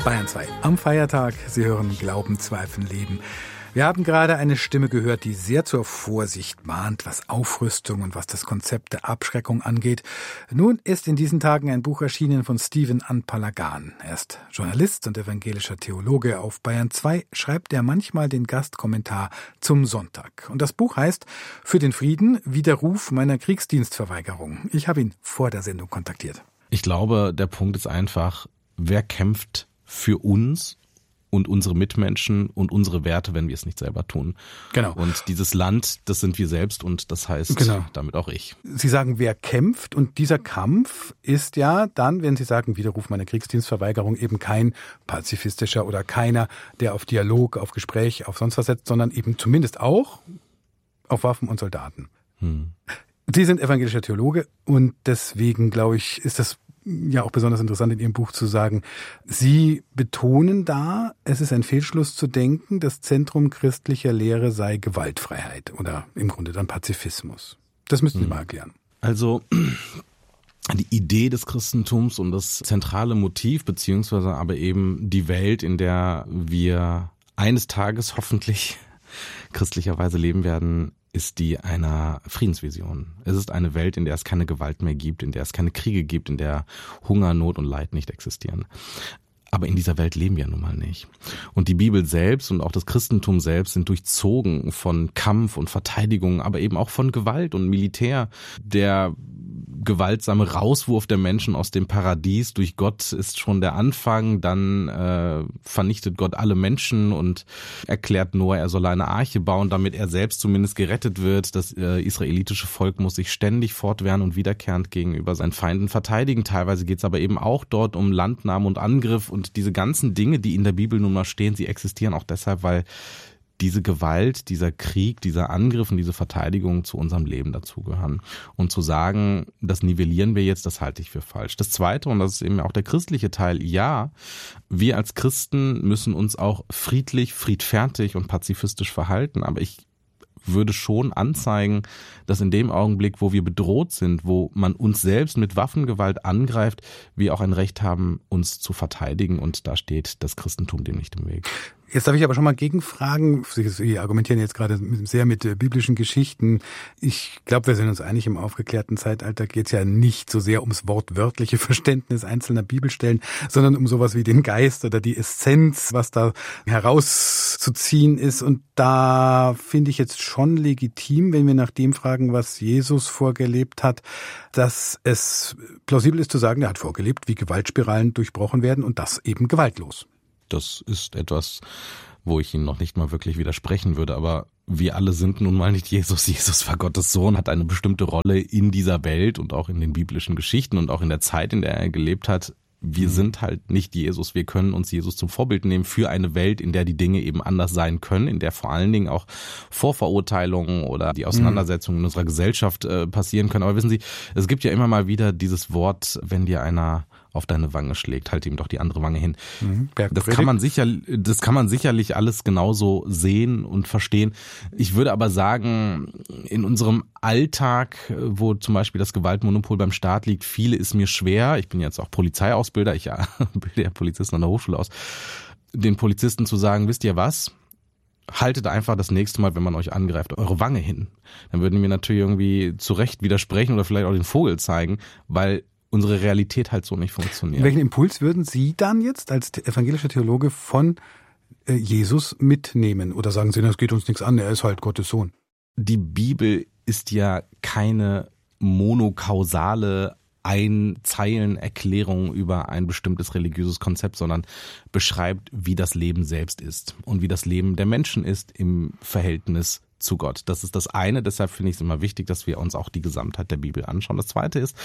Bayern 2 am Feiertag. Sie hören Glauben, Zweifeln, Leben. Wir haben gerade eine Stimme gehört, die sehr zur Vorsicht mahnt, was Aufrüstung und was das Konzept der Abschreckung angeht. Nun ist in diesen Tagen ein Buch erschienen von Stephen An-Palagan. Er ist Journalist und evangelischer Theologe. Auf Bayern 2 schreibt er manchmal den Gastkommentar zum Sonntag. Und das Buch heißt »Für den Frieden, Widerruf meiner Kriegsdienstverweigerung«. Ich habe ihn vor der Sendung kontaktiert. Ich glaube, der Punkt ist einfach, wer kämpft für uns und unsere Mitmenschen und unsere Werte, wenn wir es nicht selber tun. Genau. Und dieses Land, das sind wir selbst und das heißt damit auch ich. Sie sagen, wer kämpft, und dieser Kampf ist ja dann, wenn Sie sagen, Widerruf meiner Kriegsdienstverweigerung, eben kein pazifistischer oder keiner, der auf Dialog, auf Gespräch, auf sonst was setzt, sondern eben zumindest auch auf Waffen und Soldaten. Sie sind evangelischer Theologe und deswegen, glaube ich, ist das ja auch besonders interessant in Ihrem Buch zu sagen, Sie betonen da, es ist ein Fehlschluss zu denken, das Zentrum christlicher Lehre sei Gewaltfreiheit oder im Grunde dann Pazifismus. Das müssen Sie mal erklären. Also die Idee des Christentums und das zentrale Motiv, beziehungsweise aber eben die Welt, in der wir eines Tages hoffentlich christlicherweise leben werden, ist die einer Friedensvision. Es ist eine Welt, in der es keine Gewalt mehr gibt, in der es keine Kriege gibt, in der Hunger, Not und Leid nicht existieren. Aber in dieser Welt leben wir nun mal nicht. Und die Bibel selbst und auch das Christentum selbst sind durchzogen von Kampf und Verteidigung, aber eben auch von Gewalt und Militär. Der gewaltsame Rauswurf der Menschen aus dem Paradies durch Gott ist schon der Anfang. Dann vernichtet Gott alle Menschen und erklärt Noah, er solle eine Arche bauen, damit er selbst zumindest gerettet wird. Das israelitische Volk muss sich ständig fortwährend und wiederkehrend gegenüber seinen Feinden verteidigen. Teilweise geht es aber eben auch dort um Landnahme und Angriff. Und diese ganzen Dinge, die in der Bibel nun mal stehen, sie existieren auch deshalb, weil diese Gewalt, dieser Krieg, dieser Angriff und diese Verteidigung zu unserem Leben dazugehören. Und zu sagen, das nivellieren wir jetzt, das halte ich für falsch. Das Zweite, und das ist eben auch der christliche Teil, ja, wir als Christen müssen uns auch friedlich, friedfertig und pazifistisch verhalten. Aber ich würde schon anzeigen, dass in dem Augenblick, wo wir bedroht sind, wo man uns selbst mit Waffengewalt angreift, wir auch ein Recht haben, uns zu verteidigen. Und da steht das Christentum dem nicht im Weg. Jetzt darf ich aber schon mal gegenfragen. Sie argumentieren jetzt gerade sehr mit biblischen Geschichten. Ich glaube, wir sind uns einig, im aufgeklärten Zeitalter geht es ja nicht so sehr ums wortwörtliche Verständnis einzelner Bibelstellen, sondern um sowas wie den Geist oder die Essenz, was da herauszuziehen ist. Und da finde ich jetzt schon legitim, wenn wir nach dem fragen, was Jesus vorgelebt hat, dass es plausibel ist zu sagen, er hat vorgelebt, wie Gewaltspiralen durchbrochen werden und das eben gewaltlos. Das ist etwas, wo ich Ihnen noch nicht mal wirklich widersprechen würde, aber wir alle sind nun mal nicht Jesus. Jesus war Gottes Sohn, hat eine bestimmte Rolle in dieser Welt und auch in den biblischen Geschichten und auch in der Zeit, in der er gelebt hat. Wir sind halt nicht Jesus. Wir können uns Jesus zum Vorbild nehmen für eine Welt, in der die Dinge eben anders sein können, in der vor allen Dingen auch Vorverurteilungen oder die Auseinandersetzungen in unserer Gesellschaft passieren können. Aber wissen Sie, es gibt ja immer mal wieder dieses Wort, wenn dir einer auf deine Wange schlägt, halt ihm doch die andere Wange hin. Das kann man sicherlich alles genauso sehen und verstehen. Ich würde aber sagen, in unserem Alltag, wo zum Beispiel das Gewaltmonopol beim Staat liegt, viele ist mir schwer. Ich bin jetzt auch Polizeiausbilder, ich bilde ja Polizisten an der Hochschule aus, den Polizisten zu sagen, wisst ihr was? Haltet einfach das nächste Mal, wenn man euch angreift, eure Wange hin. Dann würden wir natürlich irgendwie zu Recht widersprechen oder vielleicht auch den Vogel zeigen, weil unsere Realität halt so nicht funktioniert. Welchen Impuls würden Sie dann jetzt als evangelischer Theologe von Jesus mitnehmen? Oder sagen Sie, das geht uns nichts an, er ist halt Gottes Sohn? Die Bibel ist ja keine monokausale Einzeilenerklärung über ein bestimmtes religiöses Konzept, sondern beschreibt, wie das Leben selbst ist und wie das Leben der Menschen ist im Verhältnis zu Gott. Das ist das eine, deshalb finde ich es immer wichtig, dass wir uns auch die Gesamtheit der Bibel anschauen. Das zweite ist,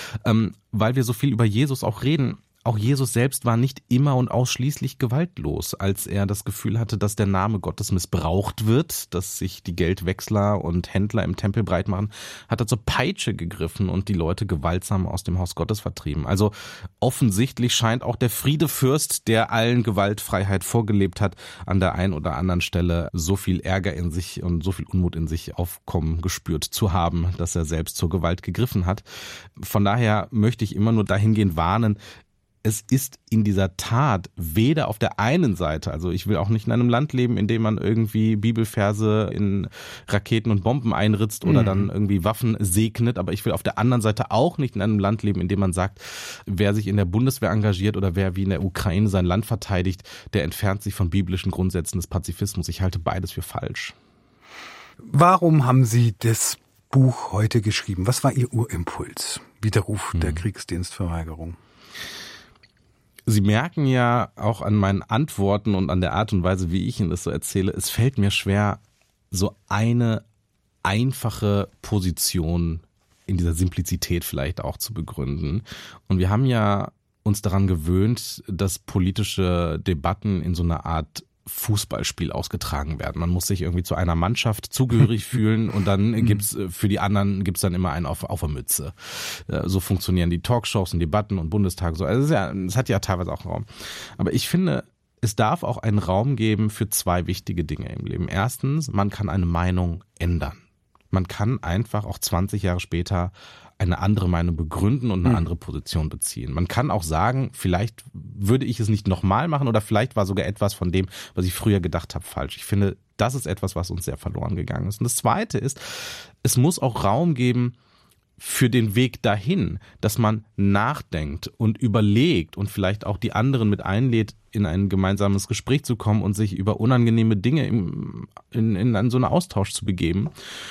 weil wir so viel über Jesus auch reden, auch Jesus selbst war nicht immer und ausschließlich gewaltlos, als er das Gefühl hatte, dass der Name Gottes missbraucht wird, dass sich die Geldwechsler und Händler im Tempel breit machen, hat er zur Peitsche gegriffen und die Leute gewaltsam aus dem Haus Gottes vertrieben. Also offensichtlich scheint auch der Friedefürst, der allen Gewaltfreiheit vorgelebt hat, an der einen oder anderen Stelle so viel Ärger in sich und so viel Unmut in sich aufkommen gespürt zu haben, dass er selbst zur Gewalt gegriffen hat. Von daher möchte ich immer nur dahingehend warnen, es ist in dieser Tat weder auf der einen Seite, also ich will auch nicht in einem Land leben, in dem man irgendwie Bibelverse in Raketen und Bomben einritzt oder dann irgendwie Waffen segnet, aber ich will auf der anderen Seite auch nicht in einem Land leben, in dem man sagt, wer sich in der Bundeswehr engagiert oder wer wie in der Ukraine sein Land verteidigt, der entfernt sich von biblischen Grundsätzen des Pazifismus. Ich halte beides für falsch. Warum haben Sie das Buch heute geschrieben? Was war Ihr Urimpuls? Widerruf der Kriegsdienstverweigerung. Sie merken ja auch an meinen Antworten und an der Art und Weise, wie ich Ihnen das so erzähle, es fällt mir schwer, so eine einfache Position in dieser Simplizität vielleicht auch zu begründen. Und wir haben ja uns daran gewöhnt, dass politische Debatten in so einer Art Fußballspiel ausgetragen werden. Man muss sich irgendwie zu einer Mannschaft zugehörig fühlen und dann gibt's für die anderen dann immer einen auf der Mütze. So funktionieren die Talkshows und Debatten und Bundestag so. Also es hat ja teilweise auch einen Raum. Aber ich finde, es darf auch einen Raum geben für zwei wichtige Dinge im Leben. Erstens, man kann eine Meinung ändern. Man kann einfach auch 20 Jahre später eine andere Meinung begründen und eine andere Position beziehen. Man kann auch sagen, vielleicht würde ich es nicht nochmal machen oder vielleicht war sogar etwas von dem, was ich früher gedacht habe, falsch. Ich finde, das ist etwas, was uns sehr verloren gegangen ist. Und das Zweite ist, es muss auch Raum geben für den Weg dahin, dass man nachdenkt und überlegt und vielleicht auch die anderen mit einlädt, in ein gemeinsames Gespräch zu kommen und sich über unangenehme Dinge in so einen Austausch zu begeben.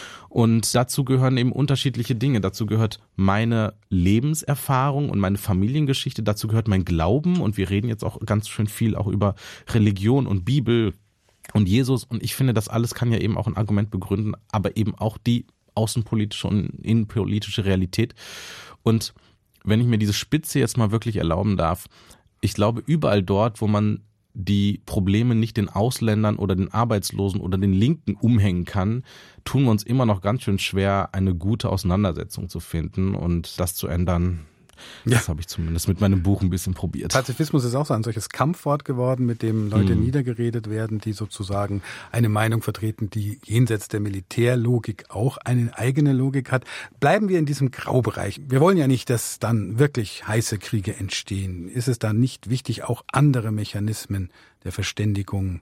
Und dazu gehören eben unterschiedliche Dinge. Dazu gehört meine Lebenserfahrung und meine Familiengeschichte. Dazu gehört mein Glauben. Und wir reden jetzt auch ganz schön viel auch über Religion und Bibel und Jesus. Und ich finde, das alles kann ja eben auch ein Argument begründen, aber eben auch die außenpolitische und innenpolitische Realität. Und wenn ich mir diese Spitze jetzt mal wirklich erlauben darf, ich glaube, überall dort, wo man die Probleme nicht den Ausländern oder den Arbeitslosen oder den Linken umhängen kann, tun wir uns immer noch ganz schön schwer, eine gute Auseinandersetzung zu finden und das zu ändern. Das habe ich zumindest mit meinem Buch ein bisschen probiert. Pazifismus ist auch so ein solches Kampfwort geworden, mit dem Leute niedergeredet werden, die sozusagen eine Meinung vertreten, die jenseits der Militärlogik auch eine eigene Logik hat. Bleiben wir in diesem Graubereich. Wir wollen ja nicht, dass dann wirklich heiße Kriege entstehen. Ist es dann nicht wichtig, auch andere Mechanismen der Verständigung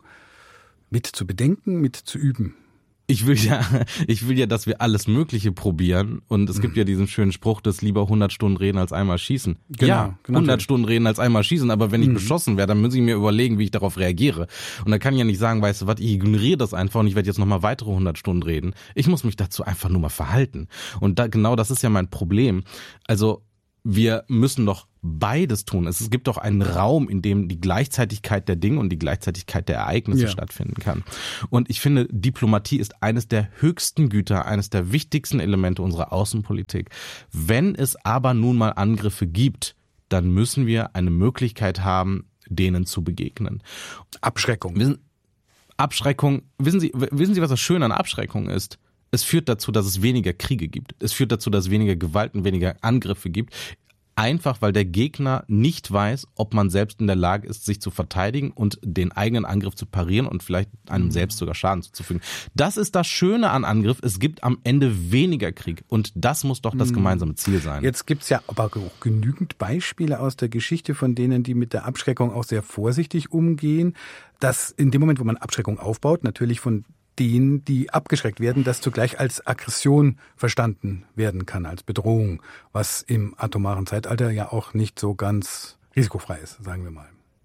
mit zu bedenken, mit zu üben? Ich will ja, dass wir alles Mögliche probieren. Und es gibt ja diesen schönen Spruch, dass lieber 100 Stunden reden als einmal schießen. Genau, ja, 100 Stunden reden als einmal schießen. Aber wenn ich beschossen werde, dann muss ich mir überlegen, wie ich darauf reagiere. Und da kann ich ja nicht sagen, weißt du was, ich ignoriere das einfach und ich werde jetzt nochmal weitere 100 Stunden reden. Ich muss mich dazu einfach nur mal verhalten. Und genau das ist ja mein Problem. Also wir müssen doch beides tun. Es gibt doch einen Raum, in dem die Gleichzeitigkeit der Dinge und die Gleichzeitigkeit der Ereignisse stattfinden kann. Und ich finde, Diplomatie ist eines der höchsten Güter, eines der wichtigsten Elemente unserer Außenpolitik. Wenn es aber nun mal Angriffe gibt, dann müssen wir eine Möglichkeit haben, denen zu begegnen. Abschreckung. Wissen Sie, was das Schöne an Abschreckung ist? Es führt dazu, dass es weniger Kriege gibt. Es führt dazu, dass es weniger Gewalt und weniger Angriffe gibt. Einfach, weil der Gegner nicht weiß, ob man selbst in der Lage ist, sich zu verteidigen und den eigenen Angriff zu parieren und vielleicht einem selbst sogar Schaden zuzufügen. Das ist das Schöne an Angriff. Es gibt am Ende weniger Krieg. Und das muss doch das gemeinsame Ziel sein. Jetzt gibt's ja aber auch genügend Beispiele aus der Geschichte von denen, die mit der Abschreckung auch sehr vorsichtig umgehen, dass in dem Moment, wo man Abschreckung aufbaut, natürlich von denen, die abgeschreckt werden, das zugleich als Aggression verstanden werden kann, als Bedrohung, was im atomaren Zeitalter ja auch nicht so ganz risikofrei ist, sagen wir mal.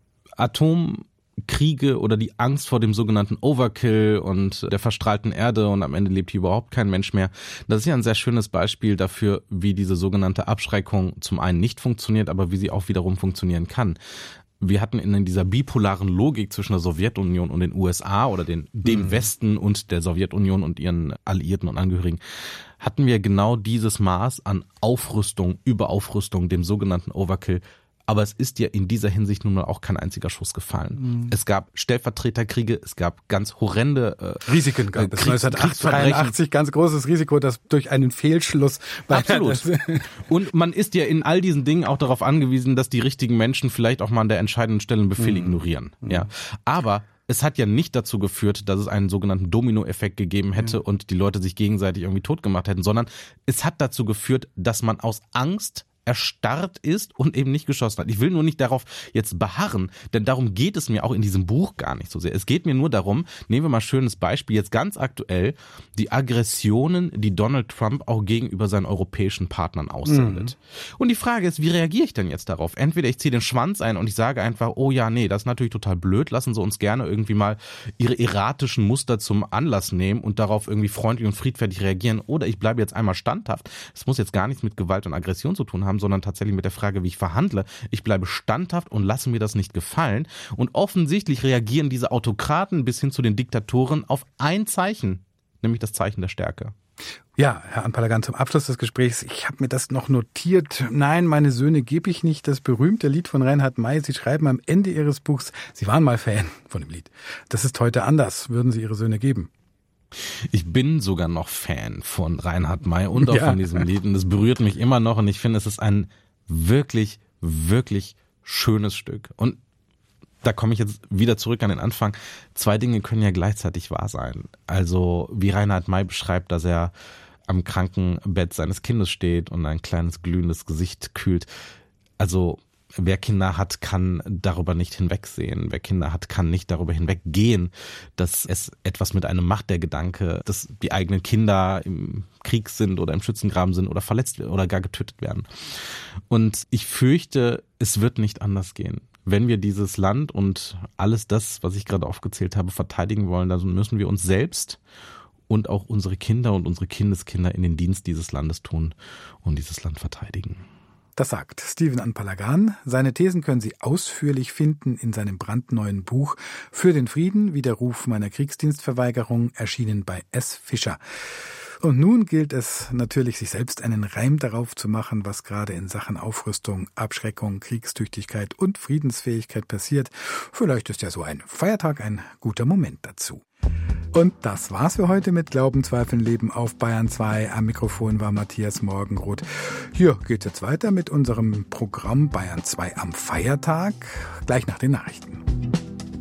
Atomkriege oder die Angst vor dem sogenannten Overkill und der verstrahlten Erde und am Ende lebt hier überhaupt kein Mensch mehr. Das ist ja ein sehr schönes Beispiel dafür, wie diese sogenannte Abschreckung zum einen nicht funktioniert, aber wie sie auch wiederum funktionieren kann. Wir hatten in dieser bipolaren Logik zwischen der Sowjetunion und den USA oder dem Westen und der Sowjetunion und ihren Alliierten und Angehörigen, hatten wir genau dieses Maß an Aufrüstung, Überaufrüstung, dem sogenannten Overkill. Aber es ist ja in dieser Hinsicht nun mal auch kein einziger Schuss gefallen. Es gab Stellvertreterkriege, es gab ganz horrende Risiken gab es. 1983 ganz großes Risiko, dass durch einen Fehlschluss absolut. Und man ist ja in all diesen Dingen auch darauf angewiesen, dass die richtigen Menschen vielleicht auch mal an der entscheidenden Stelle einen Befehl ignorieren. Ja, aber es hat ja nicht dazu geführt, dass es einen sogenannten Dominoeffekt gegeben hätte und die Leute sich gegenseitig irgendwie tot gemacht hätten, sondern es hat dazu geführt, dass man aus Angst erstarrt ist und eben nicht geschossen hat. Ich will nur nicht darauf jetzt beharren, denn darum geht es mir auch in diesem Buch gar nicht so sehr. Es geht mir nur darum, nehmen wir mal ein schönes Beispiel, jetzt ganz aktuell, die Aggressionen, die Donald Trump auch gegenüber seinen europäischen Partnern aussendet. Und die Frage ist, wie reagiere ich denn jetzt darauf? Entweder ich ziehe den Schwanz ein und ich sage einfach, oh ja, nee, das ist natürlich total blöd, lassen Sie uns gerne irgendwie mal Ihre erratischen Muster zum Anlass nehmen und darauf irgendwie freundlich und friedfertig reagieren, oder ich bleibe jetzt einmal standhaft. Es muss jetzt gar nichts mit Gewalt und Aggression zu tun haben, sondern tatsächlich mit der Frage, wie ich verhandle. Ich bleibe standhaft und lasse mir das nicht gefallen. Und offensichtlich reagieren diese Autokraten bis hin zu den Diktatoren auf ein Zeichen, nämlich das Zeichen der Stärke. Ja, Herr Anpalagan, zum Abschluss des Gesprächs, ich habe mir das noch notiert. Nein, meine Söhne gebe ich nicht. Das berühmte Lied von Reinhard May. Sie schreiben am Ende Ihres Buchs, Sie waren mal Fan von dem Lied. Das ist heute anders. Würden Sie Ihre Söhne geben? Ich bin sogar noch Fan von Reinhard May und auch von diesem Lied. Und es berührt mich immer noch. Und ich finde, es ist ein wirklich, wirklich schönes Stück. Und da komme ich jetzt wieder zurück an den Anfang. 2 Dinge können ja gleichzeitig wahr sein. Also wie Reinhard May beschreibt, dass er am Krankenbett seines Kindes steht und ein kleines glühendes Gesicht kühlt. Also wer Kinder hat, kann darüber nicht hinwegsehen. Wer Kinder hat, kann nicht darüber hinweggehen, dass es etwas mit einem macht, der Gedanke, dass die eigenen Kinder im Krieg sind oder im Schützengraben sind oder verletzt oder gar getötet werden. Und ich fürchte, es wird nicht anders gehen. Wenn wir dieses Land und alles das, was ich gerade aufgezählt habe, verteidigen wollen, dann müssen wir uns selbst und auch unsere Kinder und unsere Kindeskinder in den Dienst dieses Landes tun und dieses Land verteidigen. Das sagt Stephen Anpalagan. Seine Thesen können Sie ausführlich finden in seinem brandneuen Buch Für den Frieden, Widerruf meiner Kriegsdienstverweigerung, erschienen bei S. Fischer. Und nun gilt es natürlich, sich selbst einen Reim darauf zu machen, was gerade in Sachen Aufrüstung, Abschreckung, Kriegstüchtigkeit und Friedensfähigkeit passiert. Vielleicht ist ja so ein Feiertag ein guter Moment dazu. Und das war's für heute mit Glauben, Zweifeln, Leben auf Bayern 2. Am Mikrofon war Matthias Morgenroth. Hier geht's jetzt weiter mit unserem Programm Bayern 2 am Feiertag, gleich nach den Nachrichten.